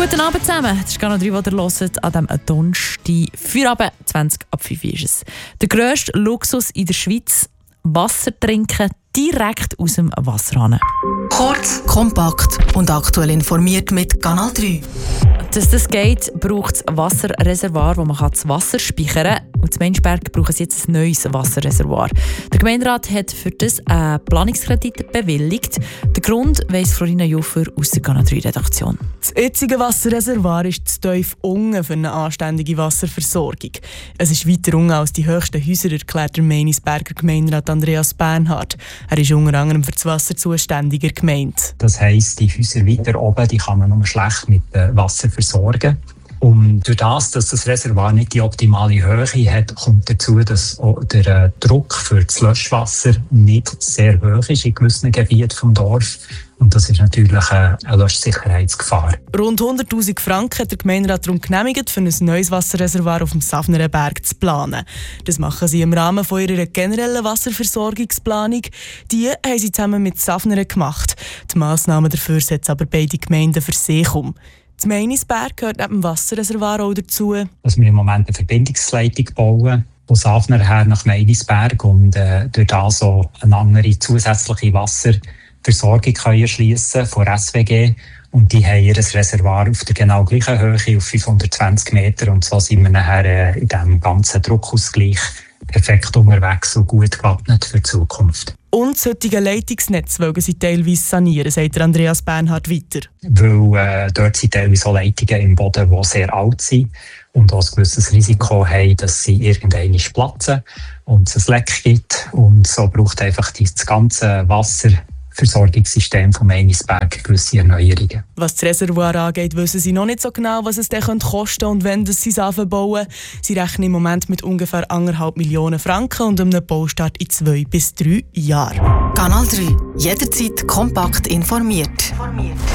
Guten Abend zusammen, das ist Kanal 3, die ihr hört an diesem Donnerstag. Feierabend, 20 ab 5 ist es. Der grösste Luxus in der Schweiz, Wasser trinken direkt aus dem Wasserhahn. Kurz, kompakt und aktuell informiert mit Kanal 3. Dass das geht, braucht es ein Wasserreservoir, wo man das Wasser speichern kann. Und in Menzberg braucht es jetzt ein neues Wasserreservoir. Der Gemeinderat hat für das einen Planungskredit bewilligt. Den Grund weiss Florina Juffer aus der Kanal 3-Redaktion. Das jetzige Wasserreservoir ist zu tief unten für eine anständige Wasserversorgung. Es ist weiter unten als die höchsten Häuser, erklärt der Meinisberger Gemeinderat Andreas Bernhard. Er ist unter anderem für das Wasser zuständiger Gemeinde. Das heisst, die Häuser weiter oben die kann man nur schlecht mit Wasser versorgen. Und durch das, dass das Reservoir nicht die optimale Höhe hat, kommt dazu, dass auch der Druck für das Löschwasser nicht sehr hoch ist in gewissen Gebieten des Dorfes. Und das ist natürlich eine Löschsicherheitsgefahr. Rund 100'000 Franken hat der Gemeinderat darum genehmigt, für ein neues Wasserreservoir auf dem Safnerenberg zu planen. Das machen sie im Rahmen von ihrer generellen Wasserversorgungsplanung. Die haben sie zusammen mit Safneren gemacht. Die Massnahmen dafür setzen aber beide Gemeinden für sich um. Das Meinisberg gehört neben dem Wasserreservoir auch dazu. Dass wir im Moment eine Verbindungsleitung bauen, von Safner her nach Meinisberg und durch das so eine andere zusätzliche Wasserversorgung können erschliessen von SWG. Und die haben ihr Reservoir auf der genau gleichen Höhe, auf 520 Meter. Und so sind wir nachher in diesem ganzen Druckausgleich perfekt unterwegs und gut gewappnet für die Zukunft. Und das heutige Leitungsnetz wollen sie teilweise sanieren, sagt Andreas Bernhard weiter. Weil dort sind teilweise auch Leitungen im Boden, die sehr alt sind und auch ein gewisses Risiko haben, dass sie irgendwann platzen und es ein Leck gibt. Und so braucht einfach das ganze Wasserversorgungssystem von Meinisberg gewisse Erneuerungen. Was das Reservoir angeht, wissen sie noch nicht so genau, was es dann kosten könnte und wenn sie es bauen. Sie rechnen im Moment mit ungefähr 1,5 Millionen Franken und einem Baustart in 2 bis 3 Jahren. Kanal 3. Jederzeit kompakt informiert.